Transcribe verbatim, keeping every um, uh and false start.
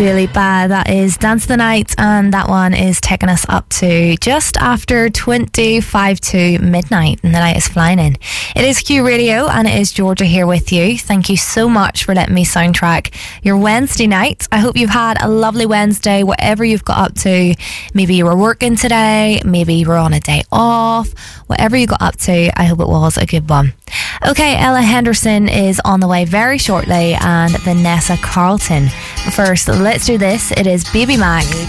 Dua Lipa, that is Dance the Night, and that one is taking us up to just after twenty-five to midnight, and the night is flying in. It is Q Radio, and it is Georgia here with you. Thank you so much for letting me soundtrack your Wednesday night. I hope you've had a lovely Wednesday, whatever you've got up to. Maybe you were working today, maybe you were on a day off. Whatever you got up to, I hope it was a good one. Okay, Ella Henderson is on the way very shortly, and Vanessa Carlton. But first, let's do this. It is Baby Mac.